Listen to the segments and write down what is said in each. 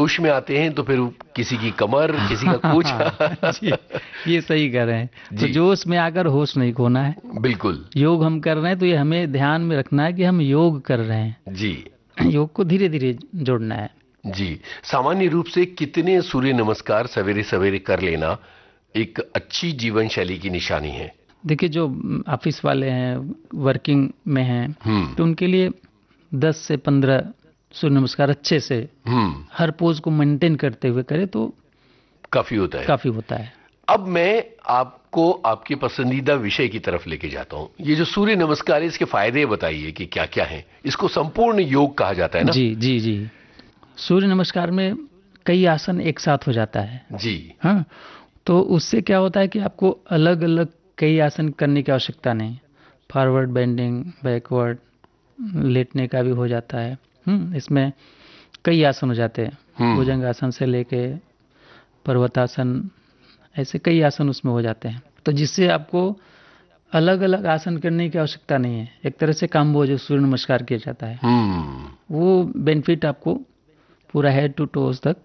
होश में आते हैं तो फिर किसी की कमर, किसी का कुछ। जी, ये सही कह रहे हैं। तो जी जोश में आकर होश नहीं खोना है। बिल्कुल। योग हम कर रहे हैं तो ये हमें ध्यान में रखना है कि हम योग कर रहे हैं। जी योग को धीरे धीरे जोड़ना है। जी। सामान्य रूप से कितने सूर्य नमस्कार सवेरे सवेरे कर लेना एक अच्छी जीवन शैली की निशानी है? देखिए, जो ऑफिस वाले हैं, वर्किंग में हैं, तो उनके लिए 10 से 15 सूर्य नमस्कार अच्छे से हर पोज को मेंटेन करते हुए करे तो काफी होता है। काफी होता है। अब मैं आपको आपके पसंदीदा विषय की तरफ लेके जाता हूं। ये जो सूर्य नमस्कार है, इसके फायदे बताइए कि क्या क्या हैं। इसको संपूर्ण योग कहा जाता है ना? जी जी जी। सूर्य नमस्कार में कई आसन एक साथ हो जाता है। जी हाँ, तो उससे क्या होता है कि आपको अलग अलग कई आसन करने की आवश्यकता नहीं। फॉरवर्ड बेंडिंग, बैकवर्ड, लेटने का भी हो जाता है। इसमें कई आसन हो जाते हैं। भुजंग आसन से लेके पर्वतासन, ऐसे कई आसन उसमें हो जाते हैं। तो जिससे आपको अलग अलग आसन करने की आवश्यकता नहीं है। एक तरह से कॉम्बो जो सूर्य नमस्कार किया जाता है, वो बेनिफिट आपको पूरा हेड टू टोज तक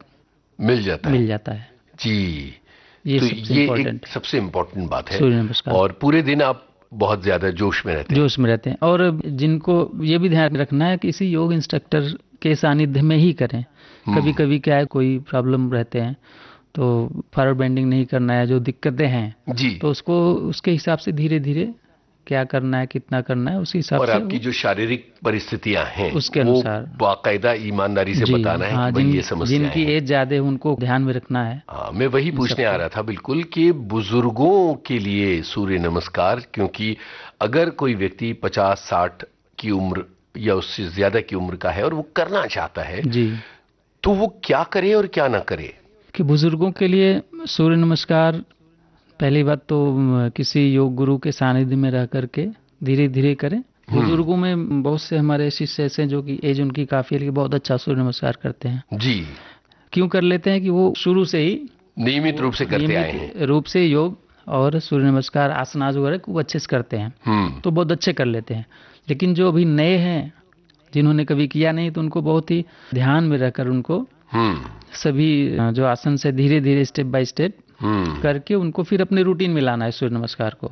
मिल जाता है। जी। ये तो सबसे ये इम्पोर्टेंट एक सबसे इम्पोर्टेंट बात है। सूर्य नमस्कार। और पूरे दिन आप बहुत ज्यादा जोश में रहते हैं। जोश में रहते हैं। और जिनको ये भी ध्यान रखना है कि किसी योग इंस्ट्रक्टर के सानिध्य में ही करें। कभी कभी क्या है, कोई प्रॉब्लम रहते हैं तो फॉरवर्ड बेंडिंग नहीं करना है, जो दिक्कतें हैं जी, तो उसको उसके हिसाब से धीरे धीरे क्या करना है, कितना करना है, उसी हिसाब और से आपकी जो शारीरिक परिस्थितियां हैं उसके वो अनुसार बाकायदा ईमानदारी से जी बताना है हाँ। कि भाई ये समस्याएं जिनकी हैं। एज ज्यादा है उनको ध्यान में रखना है। हाँ, मैं वही पूछने आ रहा था बिल्कुल कि बुजुर्गों के लिए सूर्य नमस्कार, क्योंकि अगर कोई व्यक्ति 50-60 की उम्र या उससे ज्यादा की उम्र का है और वो करना चाहता है जी, तो वो क्या करे और क्या ना करे? कि बुजुर्गों के लिए सूर्य नमस्कार, पहली बात तो किसी योग गुरु के सानिध्य में रह करके धीरे धीरे करें। बुजुर्गों में बहुत से हमारे शिष्य ऐसे हैं जो कि एज उनकी काफी है लेकिन बहुत अच्छा सूर्य नमस्कार करते हैं। जी, क्यों कर लेते हैं कि वो शुरू से ही नियमित रूप से करते आए हैं। नियमित रूप से योग और सूर्य नमस्कार, आसनाज वगैरह वो अच्छे से करते हैं, तो बहुत अच्छे कर लेते हैं। लेकिन जो अभी नए हैं, जिन्होंने कभी किया नहीं, तो उनको बहुत ही ध्यान में रहकर उनको सभी जो आसन से धीरे धीरे स्टेप बाय स्टेप करके उनको फिर अपने रूटीन में लाना है सूर्य नमस्कार को।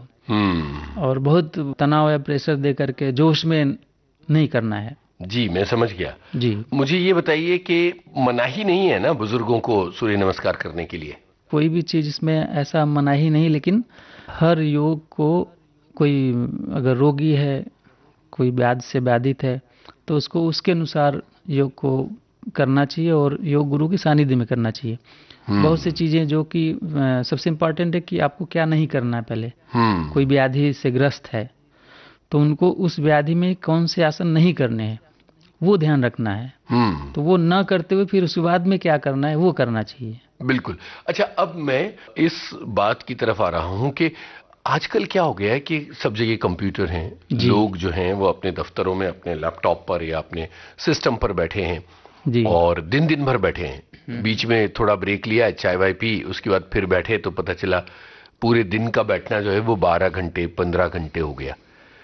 और बहुत तनाव या प्रेशर दे करके जोश में नहीं करना है। जी, मैं समझ गया। जी, मुझे ये बताइए कि मनाही नहीं है ना बुजुर्गों को सूर्य नमस्कार करने के लिए? कोई भी चीज इसमें ऐसा मनाही नहीं, लेकिन हर योग को कोई अगर रोगी है, कोई व्याधि से बाधित है, तो उसको उसके अनुसार योग को करना चाहिए और योग गुरु के सानिध्य में करना चाहिए। बहुत सी चीजें जो कि सबसे इम्पोर्टेंट है कि आपको क्या नहीं करना है। पहले कोई व्याधि से ग्रस्त है तो उनको उस व्याधि में कौन से आसन नहीं करने हैं, वो ध्यान रखना है। तो वो ना करते हुए फिर उसके बाद में क्या करना है वो करना चाहिए। बिल्कुल। अच्छा, अब मैं इस बात की तरफ आ रहा हूं कि आजकल क्या हो गया है कि सब जगह कंप्यूटर हैं। लोग जो हैं वो अपने दफ्तरों में अपने लैपटॉप पर या अपने सिस्टम पर बैठे हैं जी, और दिन दिन भर बैठे हैं। बीच में थोड़ा ब्रेक लिया, चाय वाय पी, उसके बाद फिर बैठे तो पता चला पूरे दिन का बैठना जो है वो 12 घंटे 15 घंटे हो गया।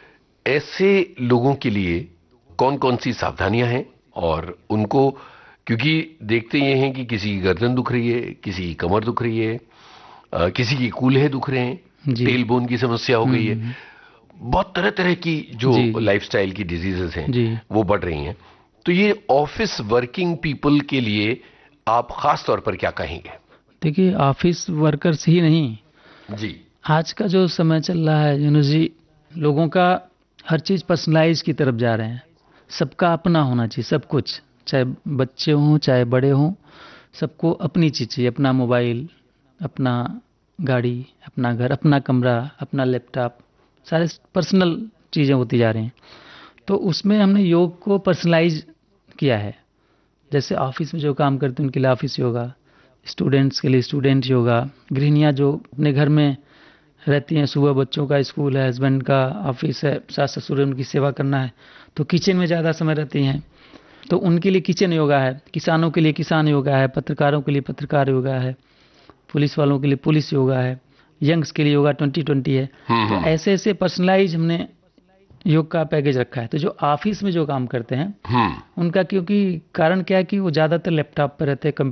ऐसे लोगों के लिए कौन कौन सी सावधानियां हैं? और उनको, क्योंकि देखते ये हैं कि किसी की गर्दन दुख रही है, किसी की कमर दुख रही है, किसी की कूल्हे दुख रहे हैं, टेल बोन की समस्या हो गई है, बहुत तरह तरह की जो लाइफस्टाइल की डिजीजेस हैं वो बढ़ रही हैं। तो ये ऑफिस वर्किंग पीपल के लिए आप खास तौर पर क्या कहेंगे? देखिए, ऑफिस वर्कर्स ही नहीं जी, आज का जो समय चल रहा है जी, लोगों का हर चीज पर्सनलाइज की तरफ जा रहे हैं। सबका अपना होना चाहिए सब कुछ, चाहे बच्चे हों चाहे बड़े हों, सबको अपनी चीज चाहिए। अपना मोबाइल, अपना गाड़ी, अपना घर, अपना कमरा, अपना लैपटॉप, सारे पर्सनल चीजें होती जा रही हैं। तो उसमें हमने योग को पर्सनलाइज किया है। जैसे ऑफिस में जो काम करते हैं उनके लिए ऑफिस योगा, स्टूडेंट्स के लिए स्टूडेंट योगा, गृहिणियाँ जो अपने घर में रहती हैं, सुबह बच्चों का स्कूल है, हस्बैंड का ऑफिस है, सास ससुर है, उनकी सेवा करना है तो किचन में ज़्यादा समय रहती हैं, तो उनके लिए किचन योगा है। किसानों के लिए किसान योगा है, पत्रकारों के लिए पत्रकार योगा है, पुलिस वालों के लिए पुलिस योगा है, यंग्स के लिए योगा 2020 है। तो ऐसे ऐसे पर्सनलाइज हमने योग का पैकेज रखा है। तो जो ऑफिस में जो काम करते हैं उनका, क्योंकि कारण क्या है कि वो ज़्यादातर लैपटॉप पर रहते हैं,